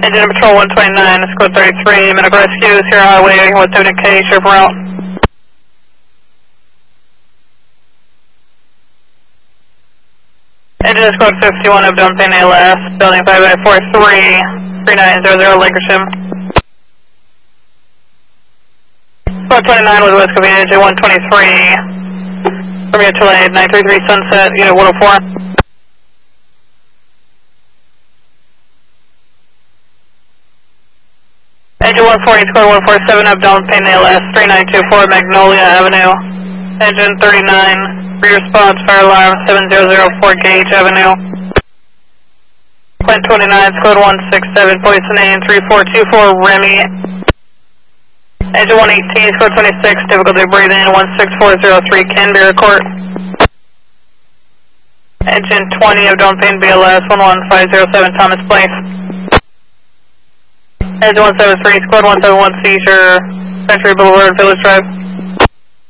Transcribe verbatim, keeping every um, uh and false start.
Engine Patrol one twenty-nine, Squad thirty-three, Medical Rescue, Sierra Highway, one seventy K, Sheriff route. Engine Squad fifty-one, up down Pain A L S, building five by four three, three nine zero zero, Lancashire. Squad twenty-nine with West Covina, Engine one twenty-three, Romeo Chile, nine three three Sunset, Unit one oh four. Engine one forty, Squad one forty-seven, up down Pain A L S, three nine two four, Magnolia Avenue. Engine thirty-nine, re-response, fire alarm, seven zero zero four, Gage Avenue. Point twenty-nine, Squad one sixty-seven, Poison name, three four two four, Remy. Engine one eighteen, Squad twenty-six, difficulty breathing, one six four zero three, Canberra Court. Engine twenty, up down Pain B L S, one one five zero seven, Thomas Place. Engine one seventy-three, Squad one seventy-one, seizure, Century Boulevard, Village Drive.